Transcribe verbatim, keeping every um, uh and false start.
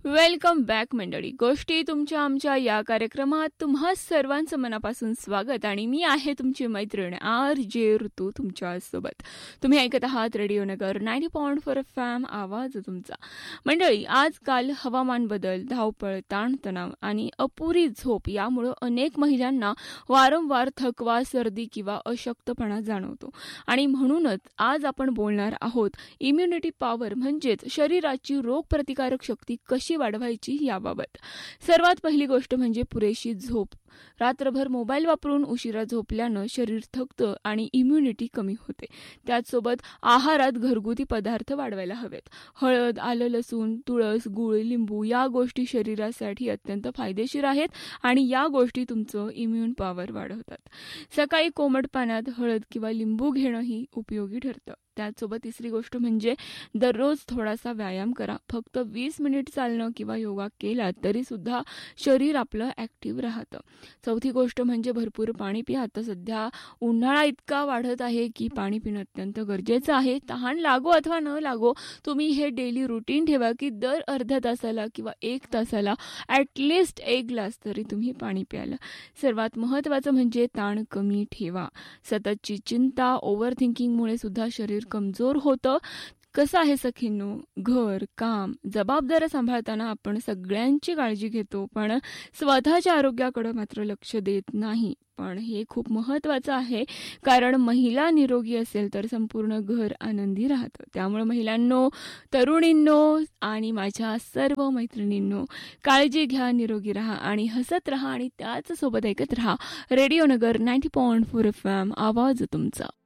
Welcome back मंडळी. गोष्टी तुमच्या आमच्या या कार्यक्रमात तुम्हा सर्वांचं मनापासून स्वागत आणि मी आहे तुमची मैत्रीण आर जे ऋतू तुमच्या सोबत. तुम्ही ऐकत आहात रेडिओ नगर ninety point four F M, आवाज तुमचा. मंडळी, आजकाल हवामान बदल, धावपळ, ताणतणाव आणि अपुरी झोप यामुळे अनेक महिलांना वारंवार थकवा, सर्दी किंवा अशक्तपणा जाणवतो आणि म्हणूनच आज आपण बोलणार आहोत इम्युनिटी पॉवर म्हणजेच शरीराची रोगप्रतिकारक शक्ती कशी वाढवायची याबाबत. सर्वात पहिली गोष्ट म्हणजे पुरेशी झोप. रात्रभर मोबाईल वापरून उशिरा झोपल्यानं शरीर थकतं आणि इम्युनिटी कमी होते. त्याचसोबत आहारात घरगुती पदार्थ वाढवायला हवेत. हळद, आलं, लसूण, तुळस, गूळ, लिंबू या गोष्टी शरीरासाठी अत्यंत फायदेशीर आहेत आणि या गोष्टी तुमचं इम्युन पॉवर वाढवतात. सकाळी कोमट पाण्यात हळद किंवा लिंबू घेणंही उपयोगी ठरतं. त्याचसोबत तिसरी गोष्ट म्हणजे दररोज थोडासा व्यायाम करा. फक्त वीस मिनिट चालणं किंवा योगा केला तरी सुद्धा शरीर आपलं ॲक्टिव्ह राहतं. चौथी गोष्ट म्हणजे भरपूर पाणी प्या. आता सध्या उन्हाळा इतका वाढत आहे की पाणी पिणं अत्यंत गरजेचं आहे. तहान लागो अथवा न लागो, तुम्ही हे डेली रुटीन ठेवा की दर अर्ध्या तासाला किंवा एक तासाला ॲटलिस्ट एक ग्लास तरी तुम्ही पाणी प्यायला. सर्वात महत्त्वाचं म्हणजे ताण कमी ठेवा. सततची चिंता, ओव्हर थिंकिंगमुळे सुद्धा शरीर कमजोर होतं. कसं आहे सखींनो, घर, काम, जबाबदाऱ्या सांभाळताना आपण सगळ्यांची काळजी घेतो, पण स्वतःच्या आरोग्याकडे मात्र लक्ष देत नाही. पण हे खूप महत्त्वाचं आहे, कारण महिला निरोगी असेल तर संपूर्ण घर आनंदी राहतं. त्यामुळे महिलांनो, तरुणींनो आणि माझ्या सर्व मैत्रिणींनो, काळजी घ्या, निरोगी राहा आणि हसत राहा आणि त्याच सोबत ऐकत राहा रेडिओ नगर ninety point four F M, आवाज तुमचा.